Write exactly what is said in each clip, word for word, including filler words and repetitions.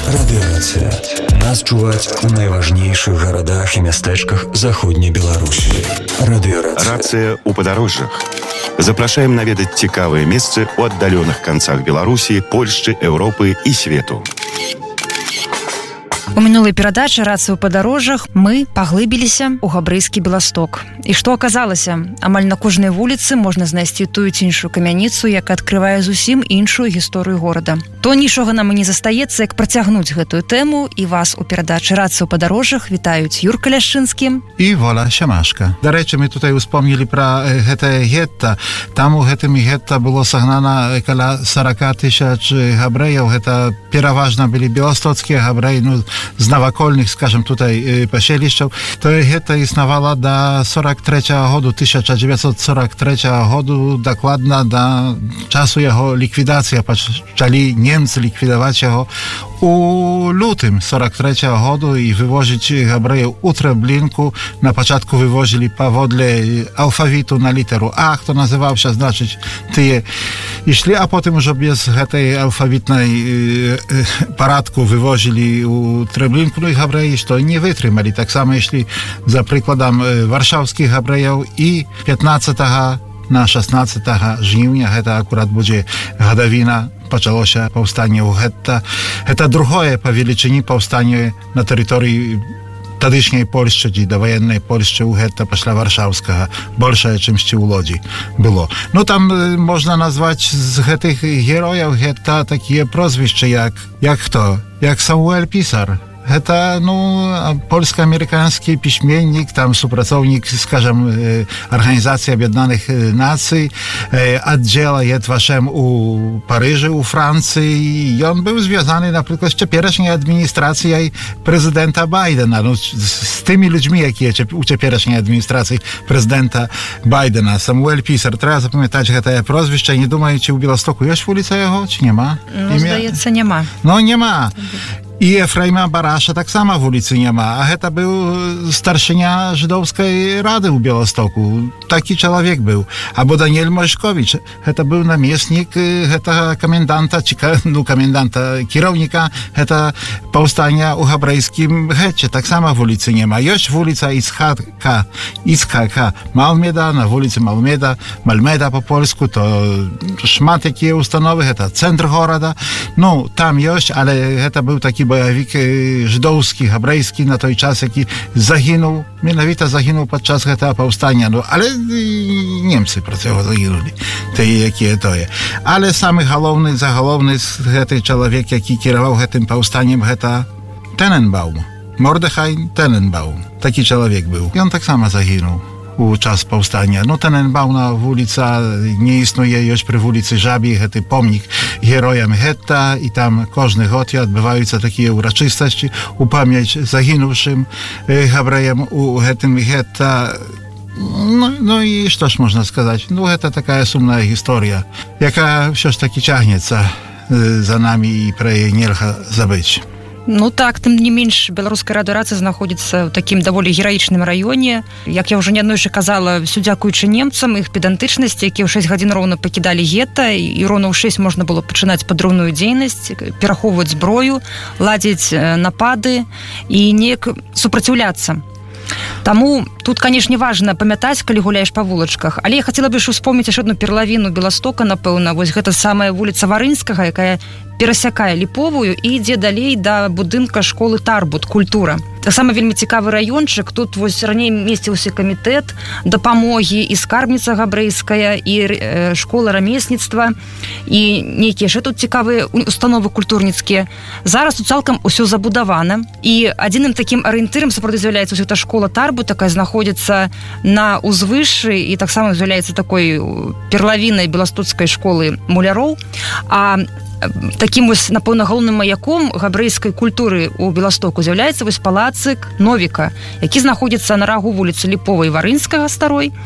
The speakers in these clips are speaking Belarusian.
Радыёрацыя. Нас чуваць у найважнейшых гарадах і мястэчках заходняй Беларусі. Радыёрацыя. Рацыя ў падарожжах. Запрашаем наведаць цікавыя месцы ў аддаленых канцах Беларусі, Польшчы, Еўропы і свету. У мінулай перадачы «Рацыя ў падарожжах» мы паглыбіліся ў габрэйскі Беласток. І што аказалася? Амаль на кожнай вуліцы можна знайсці тую ці іншую камяніцу, якая адкрывае зусім іншую гісторыю горада. То нічога нам і не застаецца, як працягнуць гэтую тэму, і вас у перадачы «Рацыя ў падарожжах» вітаюць Юрка Ляшчынскі і Воля Сямашка. Дарэчы, мы tutaj успомнілі пра гэтае гетта. Там у гэтым гетта было сагнана каля сорок тысяч габрэяў. Гэта пераважна былі беластоцкія габрэі, ну, з навакольных, скажем, tutaj паселішчаў. Тое гетта існавала да сорок трэцяга году, тысяча дзевяцьсот сорок трэцяга году, дакладна да часу яго ліквідацыі. Пачалі немцы ліквідаваць яго у лютым сорок трэцяга году і вывозіць габрэяў у Трэблінку. На пачатку вывозілі паводле алфавіту на літару А, хто называўся, значыць, тыя ішлі, а потым ужо без гэтай алфавітнай парадку вывозілі у Трэблінку, ну і габрэі, што не вытрымалі. Таксама ішлі, за прыкладам, варшаўскіх габрэяў, і пятнаццатага на шаснаццатага жніўня, гэта акурат будзе гадавіна, пачалося паўстанне ў гетта. Гэта другое па велічыні паўстанне на тэрыторыі тадышняй Польшчы, ці даваеннай Польшчы ў гетта пасля варшаўскага, большае, чымсьці ў Лодзі было. Ну, там можна назваць з гэтых герояў гетта такія прозвішчы, як, як хто? Як Самуэль Пісар. Гэта, ну, польска-амерыканскі пісьменнік, там супрацоўнік, скажем, Арганізацыі Аб'яднаных Нацый, аддзела Едвашем у Парыжы, у Францыі. Ён быў звязаны, напрыклад, з цяперашняй адміністрацыяй прэзідэнта Байдена, ну, з тымі людзьмі, якія у цяперашняй адміністрацыі прэзідэнта Байдена. Самуэль Пісар. Трэба запамятаць гэтае прозвішча. Не думаю, ці ў Беластоку ёсць вуліца яго, ці няма? Ну, здаецца, няма. Ну, няма. І Ефрейма Бараша таксама вуліцы няма, а гэта быў старшыня жыдоўскай рады ў Беластоку. Такі чалавек быў. Або Даніэль Мойшковіч, гэта быў намеснік гэтага каменданта, ці, ну, каменданта, кіраўніка гэта паўстання ў габрэйскім гетце. Таксама вуліцы няма. Ёсць вуліца Ицхака, Ицхака Малмеда, на вуліцы Малмеда, Мальмеда по-польску, то шмат якія установы, гэта цэнтр горада. Ну, там ёсць, але гэта быў такі баявік жыдоўскі, габрэйскі на той час, які загінуў, менавіта загінуў падчас гэтага паўстання. Ну, але немцы проти яго загінулі, тыя, якія тое. Але самы галоўны, загалоўны гэты чалавек, які кіраваў гэтым паўстаннем, гэта Тененбаум. Мордехай Тененбаум. Такі чалавек быў. Ён таксама загінуў у час паўстання. Ну, Тененбауна вуліца не існуе, ёсць пры вуліцы Жабі гэты помнік героям гетта, і там кожны год адбываюцца такія ўрачыстасці у памяць загінуўшым габрэям у гэтым гетта. Ну, ну і што ж можна сказаць? Ну, гэта такая сумная гісторыя, якая ўсё ж такі цягнецца за намі, і пра яе нельга забыць. Ну так, тым не менш, беларуская радыёрацыя знаходзіцца ў такім даволі гераічным раёне. Як я ўжо неаднойчы казала, усё дзякуючы немцам, іх педантычнасці, якія ў шэсць гадзін роўна пакідалі гетта, і роўна ў шэсць можна было пачынаць падрыўную дзейнасць, перахоўваць зброю, ладзіць напады і неяк супраціўляцца. Таму тут, канешне, важна памятаць, калі гуляеш па вулачках. Але я хацела бы яшчэ успомніць яшчэ адну перлавіну Беластока, напэўна, вось гэта самая вуліца Варынскага, якая перасякае Ліповую і ідзе далей да будынка школы Тарбут, культура. Таксама вельмі цікавы раёнчык. Тут вось раней месціўся камітэт дапамогі, і скарбніца габрэйская, і э, школа рамесніцтва, і нейкія яшчэ тут цікавыя установы культурніцкія. Зараз тут цалкам усё забудавана, і адзіным такім арыентырам сапраўды з'яўляецца гэта школа Тарбут, такая знаходзіцца на ўзвышшы, і таксама з'яўляецца такой перлавінай беластоцкай школы муляроў. А таким вось, напэўна, галоўным маяком габрэйскай культуры ў Беластоку з'яўляецца вось палацык Новіка, які знаходзіцца на рагу вуліцы Ліповай Варынскага старой.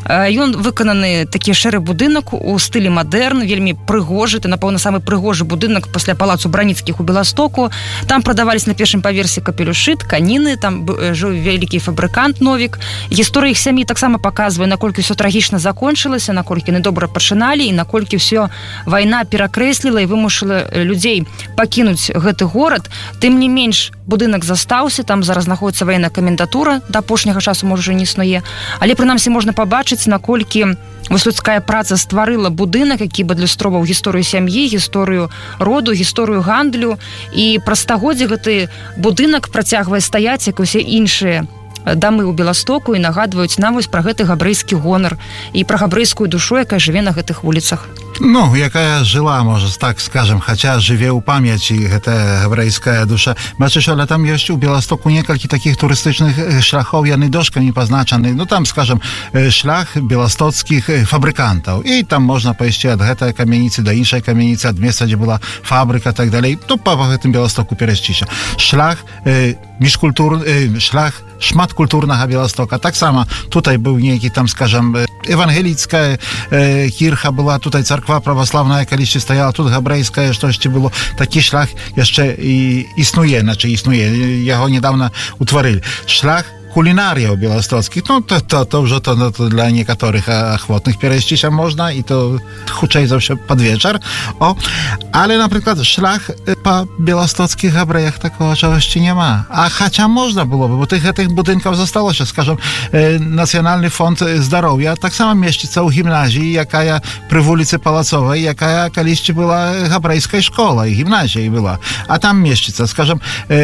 Ён выкананы такі шэры будынак у стылі мадэрн, вельмі прыгожы, это, напэўна, самы прыгожы будынак пасля палацу Браніцкіх у Беластоку. Там прадавались на першым паверсе капелюшы, тканіны, там жыў вялікі фабрыкант Новік. Гісторыя іх сям'і таксама паказвае, наколькі ўсё трагічна закончылася, наколькі недобра пачыналі і наколькі ўсё вайна перакрэсліла і вымушала людзей пакінуць гэты горад. Тым не менш, будынак застаўся, там зараз знаходіцца ваенная камендатура, да апошняга часу, можа, не існуе. Але, прынамсі, можна пабачыць, наколькі высоцкая праца стварыла будынак, які бы адлюстроўваў гісторыю сям'і, гісторыю роду, гісторыю гандлю. І праз стагоддзі гэты будынак працягвае стаяць, як усе іншыя дамы ў Беластоку, і нагадваюць нам вось пра гэты габрэйскі гонар і пра габрэйскую душу, якая жыве на гэтых вуліцах. Ну, якая жыла, можа, так скажем, хаця жыве ў памяці гэтая габрэйская душа. Бачыш, але там ёсць у Беластоку некалькі такіх турыстычных шляхоў, яны дошкамі пазначаны. Ну, там, скажем, шлях беластоцкіх фабрыкантаў. І там можна пайсці ад гэтай камяніцы да іншай камяніцы, ад месца, дзе была фабрыка, так далей. То па гэтым Беластоку перайсціся. Шлях э, міжкультур, э, шлях шматкультурнага Беластока. Таксама tutaj był нейкі там, скажем, ewangelicka e, kircha była, tutaj cerkwa prawosławna jakaś stajała, тут габрэйская штосьці было. Такі шлях яшчэ і існуе, значы існуе. Яго недавно утварылі. Шлях кулінаріяў беластоцкіх, ну, то, то, то ўжо то, no, to dla niektórych achwotnych перайсціся можна, і то хутчэй за ўсё пад вечар. О, але, напрыклад, шлях па беластоцкіх габрэях такого чагосьці няма. А хаця можна было бы, бо тых гэтых будынкаў засталося, скажем, Нацыянальны фонд здароўя таксама месціцца ў гімназіі, якая пры вуліцы Палацовай, якая калісьці была габрэйскай школай, гімназіяй была. А там месціцца, скажем,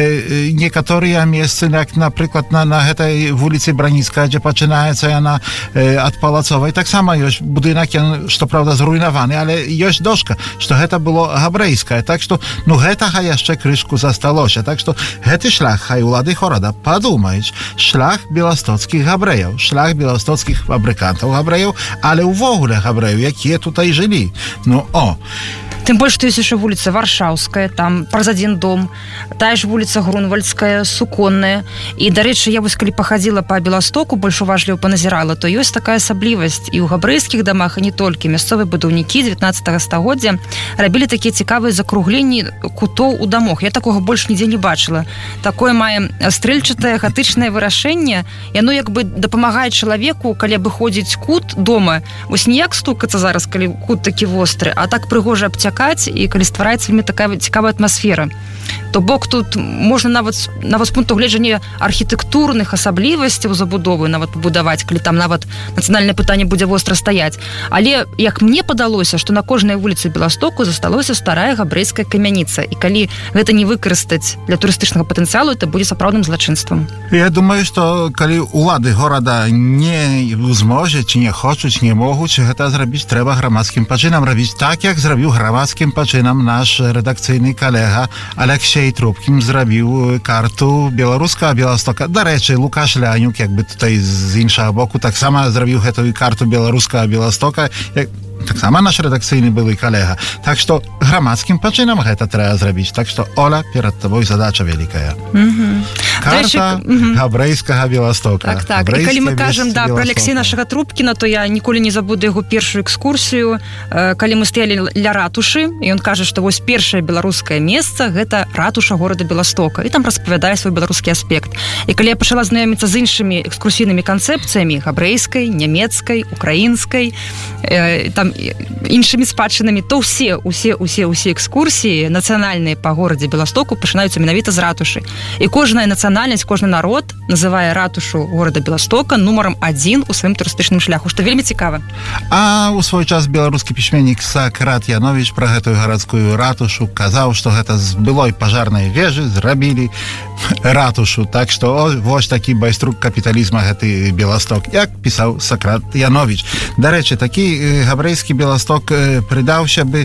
некаторыя месцы, як, напрыклад, на, на гэтай вуліцы Браніцкая, дзе пачынаецца яна э, ад Палацовай, таксама ёсць будынак, што, правда, зруйнаваны, але ёсць дошка, што гэта было габрэйскае, так што, ну, гэтага яшчэ крышку засталося, так што гэты шлях, хай улады горада падумаюць, шлях беластоцкіх габрэяў, шлях беластоцкіх фабрыкантаў габрэяў, але ўвогуле габрэяў, якія tutaj жылі. Ну, о! Тым больш, што ёсць яшчэ вуліца Варшаўская, там праз адзін дом, тая ж вуліца Грунвальдская, Суконная. І, дарэчы, я вось калі пахадзіла па Беластоку, больш уважліва паназірала, то ёсць такая асаблівасць і ў габрэйскіх дамах, і не толькі. Мясцовыя будаўнікі дзевятнаццатага стагоддзя рабілі такія цікавыя закругленні кутоў у дамах. Я такога больш нідзе не бачыла. Такое мае стрэльчатае гатычнае вырашэнне, яно як бы дапамагае чалавеку, калі абыходзіць кут дома, вось не як стукацца зараз, калі кут такі востры, а так прыгожа абцякаць, і калі ствараецца вельмі такая цікавая атмасфера. То бок тут можна нават, нават з пункту гледжання архітэктурных асаблівасцяў забудовы нават пабудаваць, калі там нават нацыянальнае пытанне будзе востра стаяць. Але, як мне падалося, што на кожнай вуліцы Беластоку засталося старая габрэйская камяніца. І калі гэта не выкарыстаць для турыстычнага патэнцыялу, это будзе сапраўдным злачынствам. Я думаю, што калі улады горада не зможа, ці не хочуць, не могуць, гэта зрабіць трэба грамадскім пачынам рабіць так, як зрабіў грамадскім пачынам наш рэдакцыйны калега Алексей Трубкін зрабіў карту беларускага Беластока. Дарэчы, Лукаш Лянюк, як бы tutaj з іншага боку, таксама зрабіў гэтую карту беларускага Беластока, як таксама наш рэдакцыйны былы калега. Так што грамадскім пачынам гэта трэба зрабіць. Так што, Оля, перад табой задача вялікая. Mm-hmm. Карта mm-hmm. габрэйскага Беластока. Так, так. І калі мы кажам, да, пра Алексея нашага Трубкіна, то я ніколі не забуду яго першую экскурсію, калі мы стаялі ля ратушы, і ён кажа, што вось першае беларускае месца гэта ратуша горада Беластока. І там распавядае свой беларускі аспект. І калі я пачала знаёміцца з іншымі экскурсійнымі канцэпцыямі, габрэйскай, нямецкай, украінскай, э, там іншымі спадчынамі, то ўсе, усе, усе, усе экскурсіі нацыянальныя па горадзе Беластоку пачынаюцца менавіта з ратушы. І кожная нацыянальнасць, кожны народ называе ратушу горада Беластока нумарам адзін у сваім турыстычным шляху, што вельмі цікава. А ў свой час беларускі пісьменнік Сакрат Яновіч пра гэтую гарадскую ратушу казаў, што гэта з былой пажарнай вежы зрабілі ратушу. Так што вось такі байструк капіталізма гэты Беласток, як пісаў Сакрат Яновіч. Дарэчы, такі габрэйскі Беласток прыдаўся бы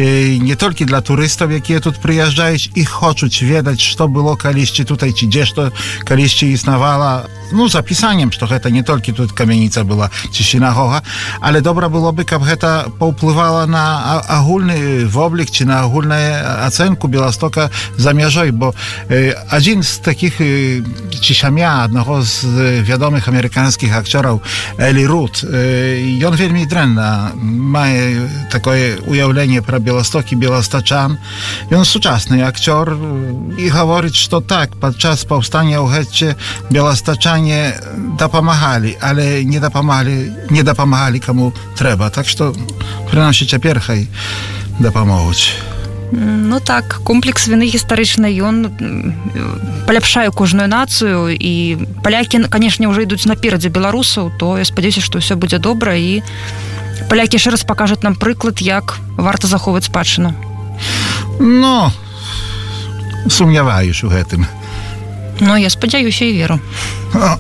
не толькі для турыстаў, якія тут прыязджаюць і хочуць ведаць, што было калісьці tutaj, ці дзе што калісьці існавала, ну, запісаннем, што гэта не толькі тут камяніца была ці сінагога, але добра было бы, каб гэта паўплывала на агульны воблік ці на агульную ацэнку Беластока за мяжой, бо э, адзін з такіх э, ці сям'я аднаго з вядомых амерыканскіх акцёраў Элі Руд, э, ён вельмі дрэнна мае такое уяўленне пра Беласток і беластачан. Ён сучасны акцёр і гаворыць, што так, падчас паўстання ў гетце беластачане дапамагалі, але не дапамагалі, не дапамагалі каму трэба. Так што, прынамсі, цяпер хай дапамогуць. Ну так, комплекс віны гістарычны, ён паляпшае кожную нацыю, і палякі, канешне, ўжо ідуць наперадзе беларусаў, то я спадзяюся, што ўсё будзе добра, і палякі яшчэ раз пакажуць нам прыклад, як варта захоўваць спадчыну. Ну, сумняваюсь у гэтым. Ну, я спадзяюся і веру. О.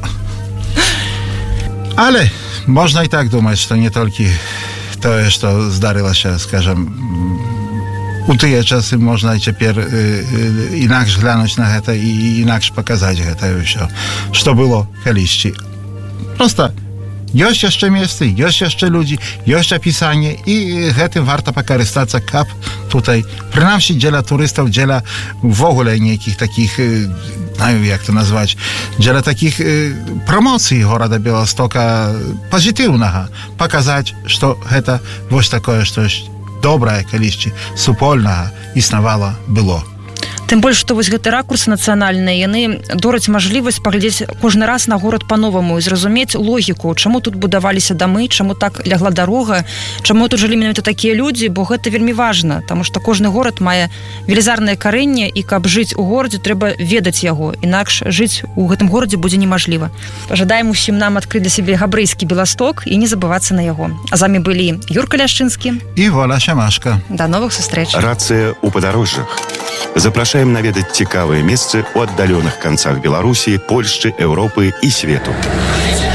Але можна і так думаць, што не толькі тое, што здарылася, скажам, у тыя часы можна і цяпер э, э, інакш глянуць на гэта і інакш паказаць гэта ўсё, што было калісьці. Проста ёсць яшчэ месцы, ёсць яшчэ людзі, ёсць апісанне, і гэтым варта пакарыстацца, каб тутай, прынамсі, дзеля турыстаў, дзеля ввогуле нейкіх такіх, знаю, як то назваць, дзеля такіх э, прамоцый горада Беластока пазітыўнага, паказаць, што гэта вось такое штось добрае калісьці супольнага існавала было. Тым больш, што вось гэты ракурсы нацыянальныя, яны дораць мажлівасць паглядзець кожны раз на горад па-новаму і зразумець логіку, чаму тут будаваліся дамы, чаму так лягла дарога, чаму тут жылі менавіта такія людзі, бо гэта вельмі важна, таму што кожны горад мае велізарнае карэнне, і каб жыць у горадзе, трэба ведаць яго, інакш жыць у гэтым горадзе будзе немажліва. Пажадаем усім нам адкрыць для сябе габрэйскі Беласток і не забывацца на яго. А з вамі былі Юрка Ляшчынскі і Воля Сямашка. Да новых сустрэч. Рацыя ў падарожжах. Запрашаем наведаць цікавыя месцы ў аддаленых канцах Беларусі, Польшчы, Еўропы і свету.